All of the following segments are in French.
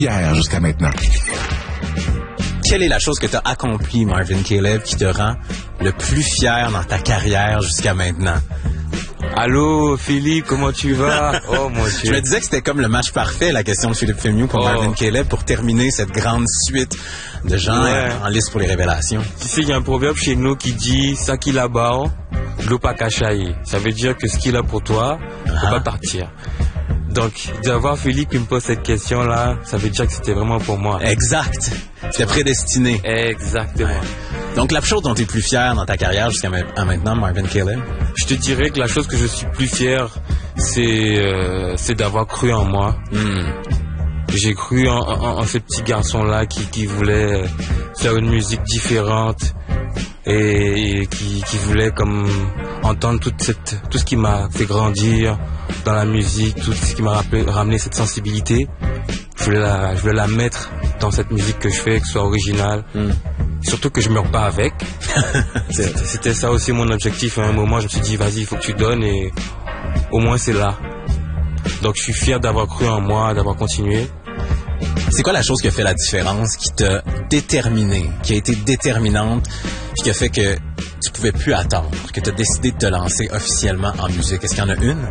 hier jusqu'à maintenant. Quelle est la chose que tu as accomplie, Marvin Caleb, qui te rend le plus fier dans ta carrière jusqu'à maintenant? Allô, Philippe, comment tu vas? Oh, mon Dieu. Je me disais que c'était comme le match parfait, la question de Philippe Fémieux pour Marvin Caleb, pour terminer cette grande suite de gens en liste pour les révélations. Tu sais, il y a un proverbe chez nous qui dit « Ça qu'il a bas, l'eau pas cachaillé ». Ça veut dire que ce qu'il a pour toi, faut pas partir. Donc, d'avoir Philippe qui me pose cette question-là, ça veut dire que c'était vraiment pour moi. Exact. C'était prédestiné. Exactement. Ouais. Donc, la chose dont tu es plus fier dans ta carrière jusqu'à maintenant, Marvin Caleb? Je te dirais que la chose que je suis plus fier, c'est d'avoir cru en moi. J'ai cru en ce petit garçon-là qui voulait faire une musique différente et qui voulait comme entendre tout ce qui m'a fait grandir dans la musique, tout ce qui m'a ramené cette sensibilité. Je voulais la mettre dans cette musique que je fais, que ce soit originale. Surtout que je meurs pas avec. C'était ça aussi mon objectif. À un moment, je me suis dit, vas-y, il faut que tu donnes et au moins c'est là. Donc je suis fier d'avoir cru en moi, d'avoir continué. C'est quoi la chose qui a fait la différence, qui t'a déterminé, qui a été déterminante, puis qui a fait que tu pouvais plus attendre, que tu as décidé de te lancer officiellement en musique? Est-ce qu'il y en a une?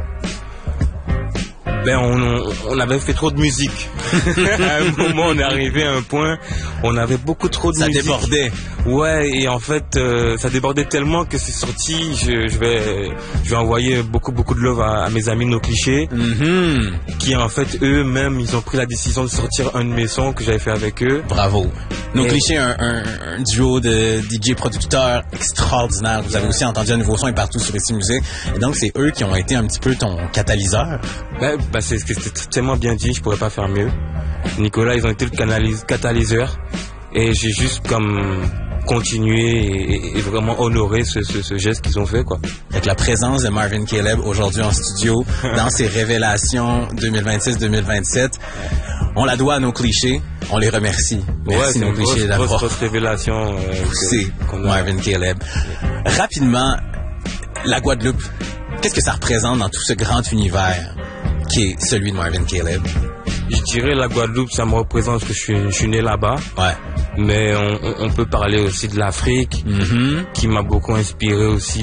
Ben, on avait fait trop de musique. À un moment, on est arrivé à un point, on avait beaucoup trop de musique. Ça débordait. Ouais, et en fait, ça débordait tellement que c'est sorti. Je vais envoyer beaucoup de love à mes amis No Cliché, qui en fait, eux-mêmes, ils ont pris la décision de sortir un de mes sons que j'avais fait avec eux. Bravo. No Cliché, un duo de DJ producteurs extraordinaire. Vous avez aussi entendu un nouveau son et partout sur Ici Musique. Et donc, c'est eux qui ont été un petit peu ton catalyseur. C'était tellement bien dit, je pourrais pas faire mieux. Nicolas, ils ont été le catalyseur et j'ai juste comme continué et vraiment honoré ce geste qu'ils ont fait, quoi. Avec la présence de Marvin Caleb aujourd'hui en studio, dans ses révélations 2026-2027, on la doit à No Cliché. On les remercie. Merci No Cliché d'avoir grosse révélation poussé Marvin Caleb. Rapidement, la Guadeloupe, qu'est-ce que ça représente dans tout ce grand univers qui est celui de Marvin Caleb? Je dirais la Guadeloupe, ça me représente parce que je suis né là-bas. Ouais. Mais on peut parler aussi de l'Afrique, qui m'a beaucoup inspiré aussi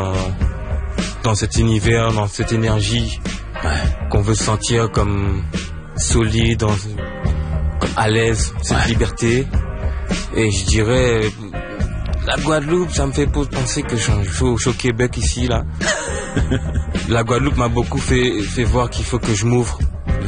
dans cet univers, dans cette énergie qu'on veut sentir comme solide, comme à l'aise, cette liberté. Et je dirais la Guadeloupe, ça me fait penser que je suis au Québec ici, là. La Guadeloupe m'a beaucoup fait voir qu'il faut que je m'ouvre.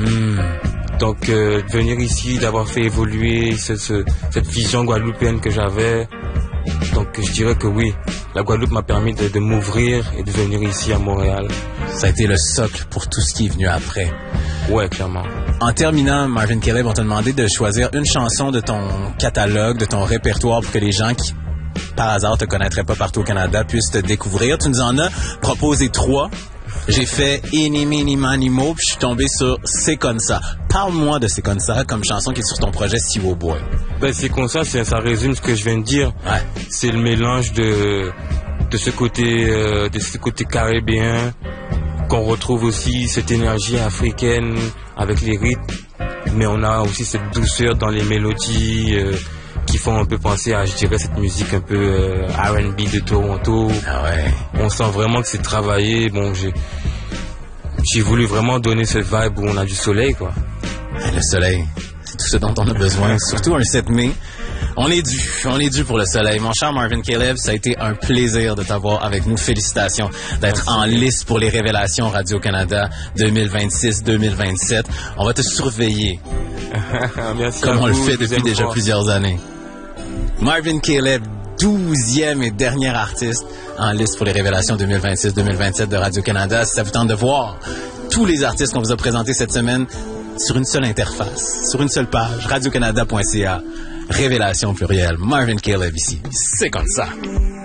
Donc, venir ici, d'avoir fait évoluer cette vision guadeloupéenne que j'avais. Donc, je dirais que oui, la Guadeloupe m'a permis de m'ouvrir et de venir ici à Montréal. Ça a été le socle pour tout ce qui est venu après. Ouais, clairement. En terminant, Marvin Caleb, on t'a demandé de choisir une chanson de ton catalogue, de ton répertoire pour que les gens qui, par hasard, te connaîtraient pas partout au Canada puissent te découvrir. Tu nous en as proposé 3. J'ai fait Eeny, Meeny, Miny, Mo, puis je suis tombé sur C'est comme ça. Parle-moi de C'est comme ça comme chanson qui est sur ton projet Siwo Boy. Ben, C'est comme ça, ça résume ce que je viens de dire. Ouais. C'est le mélange de ce côté caribéen qu'on retrouve aussi, cette énergie africaine avec les rythmes, mais on a aussi cette douceur dans les mélodies qui font un peu penser à, je dirais, cette musique un peu R&B de Toronto. Ah ouais. On sent vraiment que c'est travaillé. Bon, j'ai voulu vraiment donner cette vibe où on a du soleil, quoi. Le soleil, c'est tout ce dont on a besoin, surtout un 7 mai. On est dû pour le soleil. Mon cher Marvin Caleb, ça a été un plaisir de t'avoir avec nous. Félicitations d'être en liste pour les révélations Radio-Canada 2026-2027. On va te surveiller. Merci comme on le fait depuis déjà plusieurs années. Marvin Caleb, 12e et dernier artiste en liste pour les révélations 2026-2027 de Radio-Canada. Si ça vous tente de voir tous les artistes qu'on vous a présentés cette semaine sur une seule interface, sur une seule page, radiocanada.ca, révélation plurielle, Marvin Caleb ici. C'est comme ça.